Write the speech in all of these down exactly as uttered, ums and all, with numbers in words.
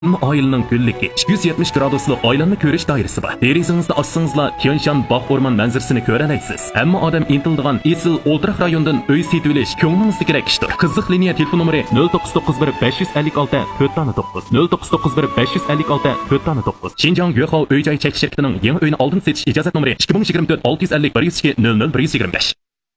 Oilaning kunligi ikki yuz yetmish graduslik oilanni ko'rish doirasi bor. Derizingizda ossingizlar Tianshan bog' o'rmon manzarasini ko'ra olasiz. Hamma odam intildigan Esil o'ltiraq rayondan uy setib olish ko'nglingizni kerak ishdir. Qiziq liniya telefon nomeri nol to'qqiz to'qqiz bir besh yuz ellik olti to'rt to'qqiz nol to'qqiz to'qqiz bir besh yuz ellik olti to'rt to'qqiz. Xinjiang Yuehao uy joy chekish shirkatining yangi uyni oldin setish ijozat nomeri ikki ming yigirma to'rt olti yuz ellik bir yuz ikki nol nol bir yuz yigirma besh.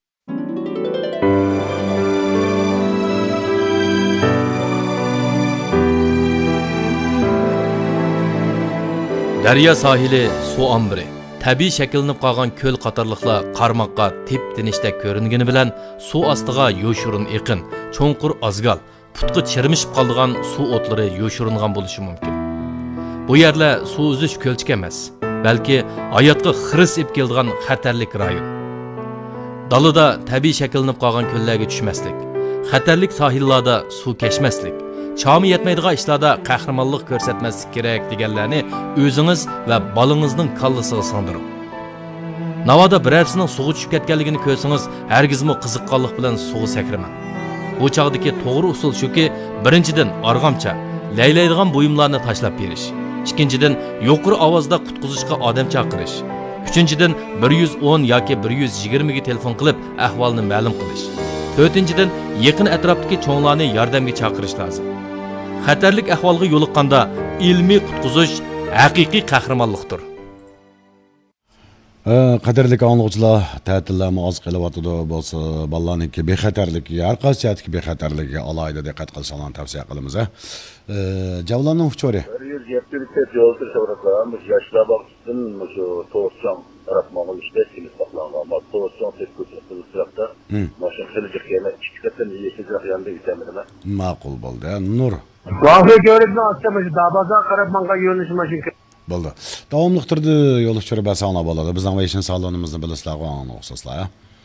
Daryo sohili suv ombiri, tabiiy shakllanib qolgan ko'l qatorliqlar qarmoqqa tep-tinishdek ko'ringani bilan suv ostiga yo'shurun eqin, cho'nqur azgal, putqi chirmishib qolgan suv o'tlari yo'shuringan bo'lishi mumkin. Bu yerlar suv uzish ko'lchik emas, balki hayotga xiris ib keladigan xatarlik rayon. Dalida tabiiy shakllanib qolgan ko'llarga tushmaslik, xatarlik sohillarda suv kechmaslik, Çami yetmeydiği işlarda qahramonlik ko'rsatmaslik kerak deganlarni o'zingiz va bolangizning kallasiga singdirib. Navoda birarsining suvga tushib ketganligini ko'rsangiz, hargizmi qiziqqonlik bilan suvga sakramang. Bu chog'dagi to'g'ri usul shuki, birinchidan arg'amcha, laylaydigan buyumlarni tashlab berish. Ikkinchidan yuqori ovozda qutqizishga odam chaqirish. Uchinchidan bir yuz o'n yoki bir yuz yigirma ga telefon qilib ahvolni ma'lum qilish. To'rtinchidan yaqin atrofdagi cho'nglarni yordamga chaqirish lozim. Xatarlik ahvolga yo'liqqanda ilmiy qutqizish haqiqiy qahramonlikdir. Qadrli anglag'uchilar, ta'tillarni oz qilyotdi bo'lsa, bolalarniki bexatarligiga, har qaysi jihatdagi bexatarligiga alohida diqqat qilishni tavsiya qilamiz. Javlanning uchori. bir yuz yetmish to'rt yo'lda so'raqamiz, yoshlar bog'chidan shu to'g'ridan tarafmog'il ishda kelib saqlangan. Bu to'g'ridan tezko'chasining tarafda mashina qilicik yana ikki qatdan yekizroq yonda o'tamidimi? Ma'qul bo'ldi. Nur. Vahve gördüğünü açamış, dabaza qarab manga yo'linishi mashina. Bo'ldi. Davomli turdi yo'l uchirib sana bo'ladi. Bizning vayshin salonimizni bilasizlar, qo'ng'on o'xshasizlar.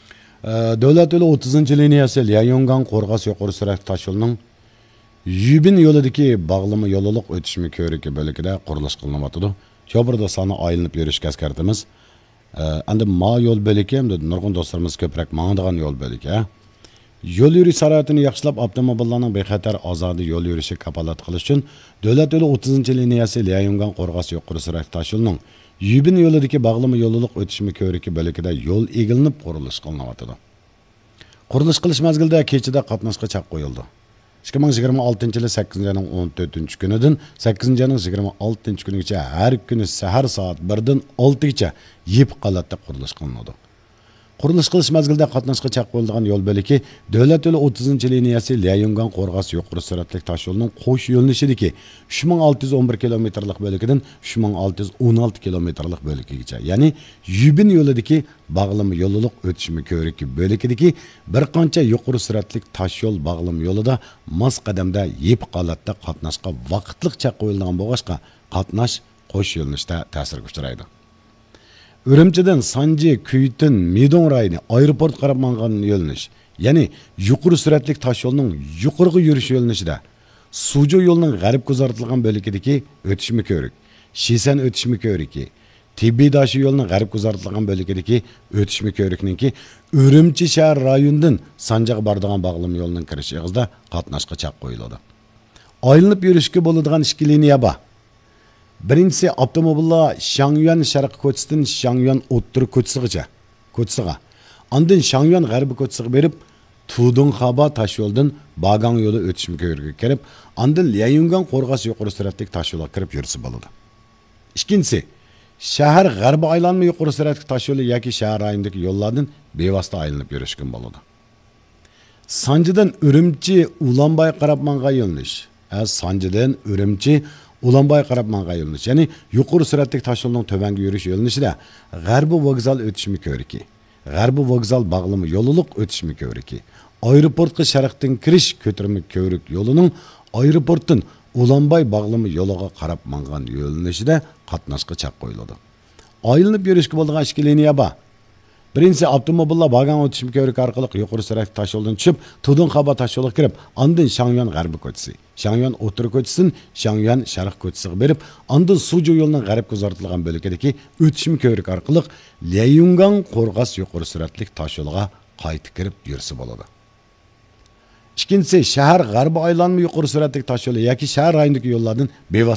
Davlat yo'li o'ttizinchi liniyasi Lianyongan Qo'rg'as yuqori surat tosh yo'lining Yubin yo'lidagi bog'lama yo'lliq o'tishmi ko'riki bo'lakida qurilish qilinmoqda. Cho'brda soni aylanib yurishga askartimiz. Endi ma yo'l bo'laki hamda nurg'un do'stlarimiz ko'proq mangdigan yo'l bo'laki. Yo'l yurish saroyatini yaxshilab avtomobillarning bexatar ozodi yo'l yurishi kafolat qilish uchun davlat yo'li o'ttizinchi liniyasi Lianyongan Qo'rg'as yuqori surat tosh yo'lining Yubin yo'lidagi bog'lama yo'lliq o'tishmi ko'riki bo'lakida yo'l egilinib qurilish qilinmoqda. Qurilish qilish mezgilida kechida qatnashga chaq qo'yildi. ikki ming yigirma oltinchi yil sakkizinchi oyning o'n to'rtinchi kunidan sakkizinchi oyning yigirma oltinchi kunigacha har kuni sahar soat birdan oltigacha yeb qalatda qurilish qilinadi. Qurilish qilish mezgilida qatnashga chaq qo'yilgan yo'l bo'laki davlat yo'li o'ttizinchi liniyasi Lianyongan Qo'rg'as yuqori suratli tosh yo'lining qo'sh yo'linishidagi uch ming olti yuz o'n bir kilometrlik bo'likidan uch ming olti yuz o'n olti kilometrlik bo'likigacha, ya'ni Yubin yo'lidagi bog'lama yo'lliq o'tishmi ko'riki bo'likidagi bir qancha yuqori suratli tosh yo'l bog'lama yo'lida mos qadamda yeb qalatda qatnashga vaqtliq chaq qo'yilgan bo'lg'achqa qatnash qo'sh yo'linishda ta'sirga uchraydi. Ürümçiden Sanji, Kuytin, Midon rayoni aeroport qarab mangan yo'linish, ya'ni yuqori suratli tosh yo'lning yuqoriga yurish yo'linishida Sujo yo'lining g'arb kuzartilgan bo'ligidagi o'tishmi ko'rik, Shisan o'tishmi ko'riki, Tibbidashi yo'lining g'arb kuzartilgan bo'ligidagi o'tishmi ko'rikninki Ürümchi shahar rayonidan Sanjaga boradigan bog'lama yo'lining kirish yig'izda qatnashga chaq qo'yiladi. Aylanib yurishga bo'ladigan ikki liniya bor. Birinchisi avtomobillar Shangyuan sharq ko'chasidan Shangyuan o'ttir ko'chasigacha, ko'chasiga. Ondan Shangyuan g'arbi ko'chasiga berib, Tudunxaba tosh yo'ldan Bagang yo'li o'tishmi ko'rga kirib, ondan Lianyongan Qo'rg'as yuqori suratli tosh yo'lga kirib yursa bo'ladi. Ikkinchisi, shahar g'arbi aylanma yuqori suratli tosh yo'li yoki shahar rayonidagi yo'llardan bevosita aylanib yurishgan bo'ladi. Sanjidan Ürümchi Ulanbay qarab mangan yo'linish. Sanjidan Ürümchi Ulanbay qarab mangan yo'linish, ya'ni yuqori suratli tosh yo'lning tövanga yurish yo'linishida g'arbi vokzal o'tishmi ko'riki, g'arbi vokzal bog'lama yo'lliq o'tishmi ko'riki, aeroportga sharqdan kirish ko'tirma ko'rik yo'lining aeroportdan Ulanbay bog'lama yo'liga qarab mangan yo'linishida qatnashga chaq qo'yiladi. Aylanib yurishga bo'lgan ikki liniya bor. Birinchisi avtomobillar Bagan o'tishmi ko'rik orqali yuqori suratli tosh yo'ldan tushib, Tudunxaba tosh yo'liga kirib, ondan Shangyuan g'arbi ko'chasi, Shangyuan o'tir ko'chasidan Shangyuan sharq ko'chasiga berib, ondan Sujo yo'lining g'arb kuzartilgan bo'ligidagi o'tishmi ko'rik orqali Lianyongan Qo'rg'as yuqori suratli tosh yo'liga qaytib kirib yursa bo'ladi. ikkinchisi shahar g'arbi aylanma yuqori sur'atli tosh yo'li yoki shahar rayonidagi yo'llardan bevosita